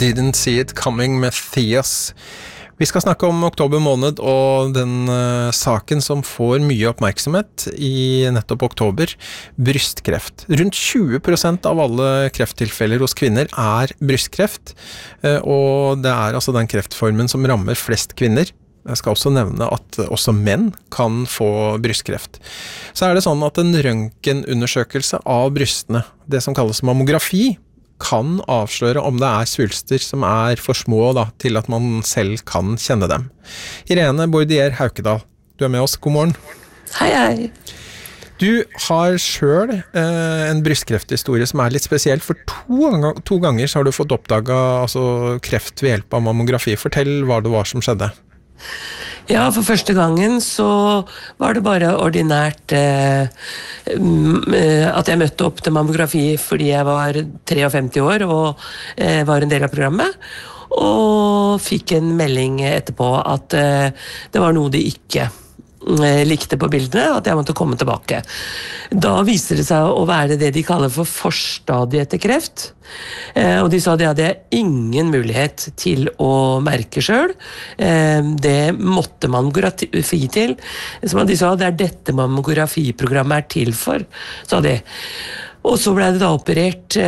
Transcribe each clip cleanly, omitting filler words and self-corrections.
Didn't See It Coming med Theas. Vi skal snakke om oktober måned og den saken som får mye oppmerksomhet i nettopp oktober, brystkreft. Rundt 20% av alle krefttilfeller hos kvinner brystkreft, og det altså den kreftformen som rammer flest kvinner. Jeg skal også nevne at også menn kan få brystkreft. Så det sånn at en røntgenundersøkelse av brystene, det som kalles mammografi, kan avsløre om det svulster som for små da, til at man selv kan kjenne dem. Irene Bourdier Haukedal, du med oss. God morgen. Hei, hei. Du har selv en brystkrefthistorie som litt spesiell, for to ganger så har du fått oppdaget kreft ved hjelp av mammografi. Fortell hva det var som skjedde. Ja, for første gangen så var det bare ordinært at jeg møtte opp til mammografi fordi jeg var 53 år og var en del av programmet, og fikk en melding etterpå at det var noe de ikke likte på bildene, at jeg måtte komme tilbake. Da viste det seg å være det de kaller for forstadiet til kreft, og de sa de hadde ingen mulighet til å merke selv. Det måtte mammografi til. Som de sa, det dette mammografiprogrammet til for, sa de. Og så ble det da operert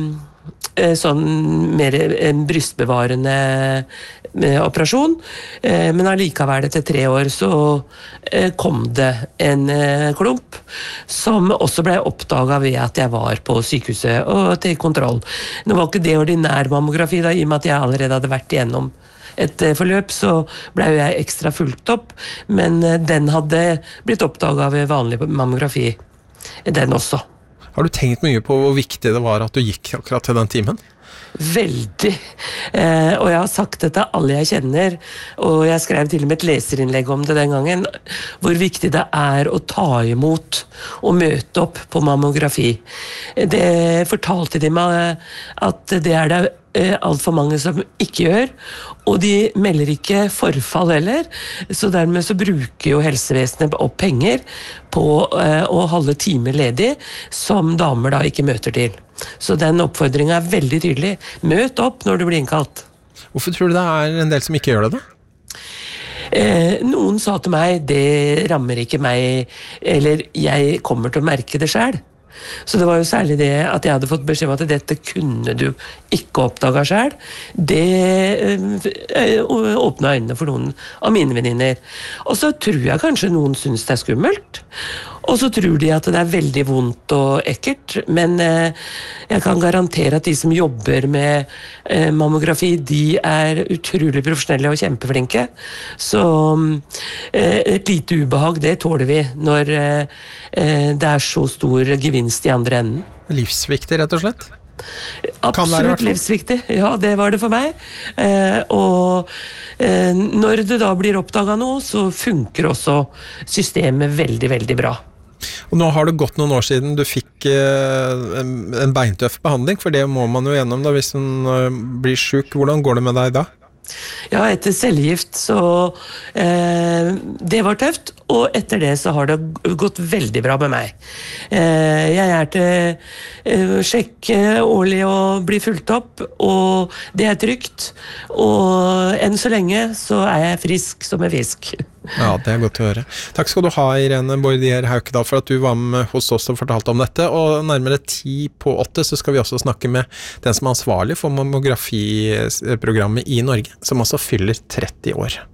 sånn mer en brystbevarende operasjon, men allikevel etter 3 år så kom det en klump som også ble oppdaget ved at jeg var på sykehuset og til kontroll. Nå var ikke det ordinær mammografi da, i og med at jeg allerede hadde vært igjennom et forløp, så ble jeg ekstra fulgt opp, men den hadde blitt oppdaget ved vanlig mammografi, den også. Har du tenkt mye på hvor viktig det var at du gikk akkurat til den timen? Veldig. Og jeg har sagt det til alle jeg kjenner, og jeg skrev til og med et leserinnlegg om det den gangen, hvor viktig det å ta imot og møte opp på mammografi. Det fortalte de meg at det det alt for mange som ikke gjør, og de melder ikke forfall heller, så dermed så bruker jo helsevesenet opp penger på å holde timer ledig, som damer da ikke møter til. Så den oppfordringen veldig tydelig. Møt opp når du blir innkalt. Hvorfor tror du det en del som ikke gjør det da? Noen sa til meg, det rammer ikke meg, eller jeg kommer til å merke det selv. Så det var jo særlig det at jeg hadde fått beskjed om at dette kunne du ikke oppdage selv. Det åpnet øynene for noen av mine venninner. Og så tror jeg kanskje noen synes det skummelt. Og så tror de at det veldig vondt og ekkelt, men jeg kan garantere at de som jobber med mammografi, de utrolig profesjonelle og kjempeflinke. Så et lite ubehag, det tåler vi når det så stor gevinst i andre enden. Livsviktig, rett og slett? Absolutt livsviktig, ja, det var det for meg. Og når det da blir oppdaget noe, så funker også systemet veldig, veldig bra. Og nå har det gått noen år siden du fikk en beintøff behandling, for det må man jo gjennom da, hvis man blir syk. Hvordan går det med deg da? Ja, etter cellegift så det var tøft, og etter det så har det gått veldig bra med meg. Jeg til sjekk årlig og blir fulgt opp, og det trygt, og enn så lenge så jeg frisk som en fisk. Ja, det godt å høre. Takk skal du ha, Irene Bourdier Haukedal, for at du var med hos oss og fortalte om dette, og nærmere 7:10 så skal vi også snakke med den som ansvarlig for mammografiprogrammet i Norge, som også fyller 30 år.